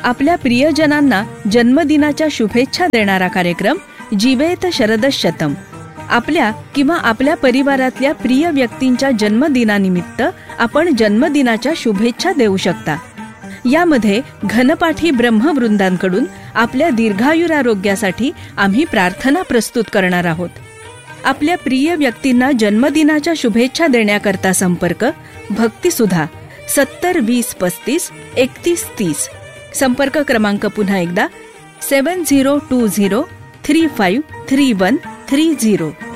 आपल्या प्रियजनांना जन्मदिनाच्या शुभेच्छा देणारा कार्यक्रम जीवेत शरदशतम. आपल्या किंवा आपल्या परिवारातल्या प्रिय व्यक्तींच्या जन्मदिनानिमित्त आपण जन्मदिनाच्या शुभेच्छा देऊ शकता. यामध्ये घनपाठी ब्रह्मवृंदांकडून आपल्या दीर्घायुरारोग्यासाठी आम्ही प्रार्थना प्रस्तुत करणार आहोत. आपल्या प्रिय व्यक्तींना जन्मदिनाच्या शुभेच्छा देण्याकरता संपर्क भक्तिसुधा 70 20 35 31 30. संपर्क क्रमांक पुन्हा एकदा 7020 35 31 30.